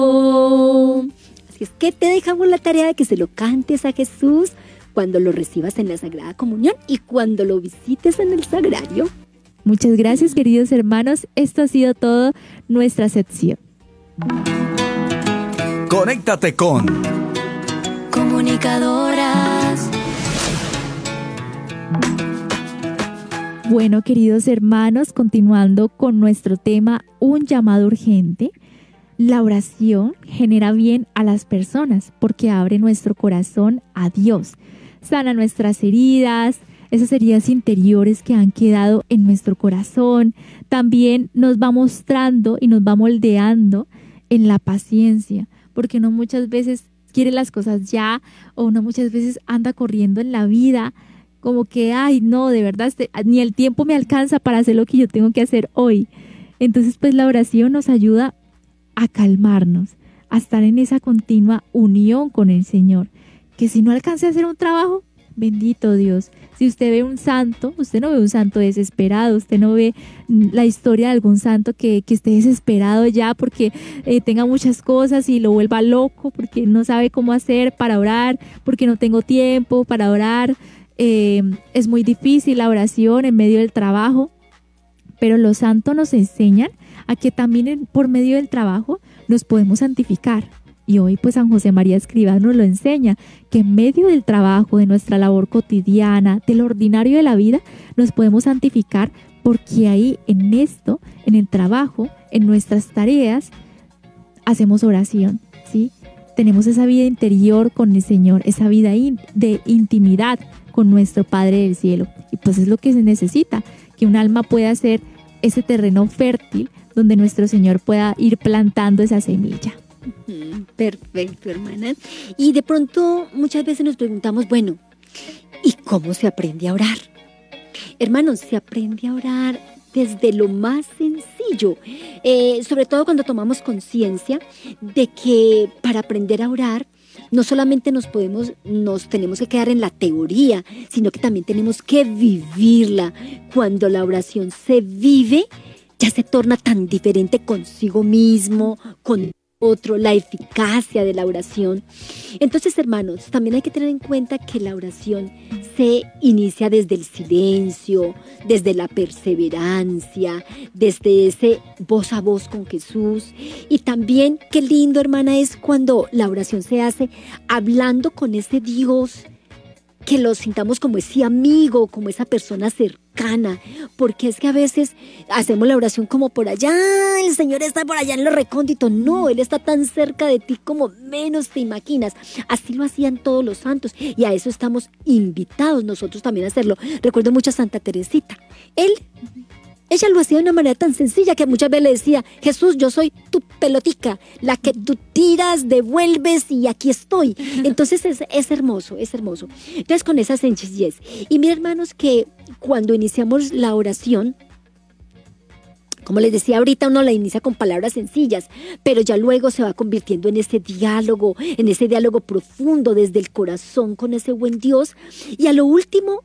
Así es que te dejamos la tarea de que se lo cantes a Jesús cuando lo recibas en la Sagrada Comunión y cuando lo visites en el Sagrario. Muchas gracias, queridos hermanos. Esto ha sido todo nuestra sección. Conéctate con Comunicadoras. Bueno, queridos hermanos, continuando con nuestro tema, un llamado urgente. La oración genera bien a las personas porque abre nuestro corazón a Dios. Sana nuestras heridas, esas heridas interiores que han quedado en nuestro corazón. También nos va mostrando y nos va moldeando en la paciencia, porque uno muchas veces quiere las cosas ya, o uno muchas veces anda corriendo en la vida como que, ay, no, de verdad, ni el tiempo me alcanza para hacer lo que yo tengo que hacer hoy. Entonces, pues la oración nos ayuda a calmarnos, a estar en esa continua unión con el Señor. Que si no alcance a hacer un trabajo, bendito Dios. Si usted ve un santo, usted no ve un santo desesperado, usted no ve la historia de algún santo que esté desesperado ya porque tenga muchas cosas y lo vuelva loco, porque no sabe cómo hacer para orar, porque no tengo tiempo para orar. Es muy difícil la oración en medio del trabajo, pero los santos nos enseñan a que también por medio del trabajo nos podemos santificar. Y hoy pues San José María Escrivá nos lo enseña, que en medio del trabajo, de nuestra labor cotidiana, del ordinario de la vida, nos podemos santificar porque ahí en esto, en el trabajo, en nuestras tareas, hacemos oración, ¿sí? Tenemos esa vida interior con el Señor, esa vida de intimidad con nuestro Padre del Cielo. Y pues es lo que se necesita, que un alma pueda ser ese terreno fértil donde nuestro Señor pueda ir plantando esa semilla. Perfecto, hermana. Y de pronto muchas veces nos preguntamos, bueno, ¿y cómo se aprende a orar? Hermanos, se aprende a orar desde lo más sencillo, sobre todo cuando tomamos conciencia de que para aprender a orar no solamente nos tenemos que quedar en la teoría, sino que también tenemos que vivirla. Cuando la oración se vive, ya se torna tan diferente consigo mismo, con otro, la eficacia de la oración. Entonces, hermanos, también hay que tener en cuenta que la oración se inicia desde el silencio, desde la perseverancia, desde ese voz a voz con Jesús. Y también, qué lindo, hermana, es cuando la oración se hace hablando con ese Dios, que lo sintamos como ese amigo, como esa persona cercana, porque es que a veces hacemos la oración como por allá, el Señor está por allá en lo recóndito. No, Él está tan cerca de ti como menos te imaginas. Así lo hacían todos los santos y a eso estamos invitados nosotros también a hacerlo. Recuerdo mucho a Santa Teresita. Ella lo hacía de una manera tan sencilla que muchas veces le decía, Jesús, yo soy tu pelotica, la que tú tiras, devuelves y aquí estoy. Entonces es hermoso, es hermoso. Entonces con esa sencillez. Y mira, hermanos, que cuando iniciamos la oración, como les decía ahorita, uno la inicia con palabras sencillas, pero ya luego se va convirtiendo en ese diálogo profundo desde el corazón con ese buen Dios. Y a lo último,